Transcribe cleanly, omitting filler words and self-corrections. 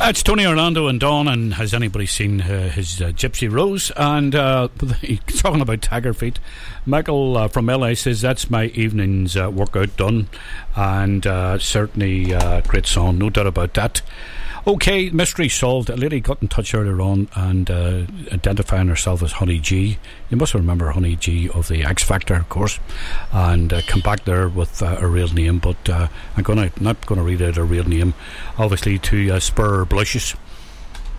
It's Tony Orlando and Dawn, and has anybody seen his Gypsy Rose? And talking about Tiger Feet, Michael from LA says that's my evening's workout done, and certainly a great song, no doubt about that. Okay, mystery solved. A lady got in touch earlier on and identifying herself as Honey G. You must remember Honey G of the X Factor, of course, and come back there with a real name, but I'm not going to read out her real name, obviously, to spur her blushes.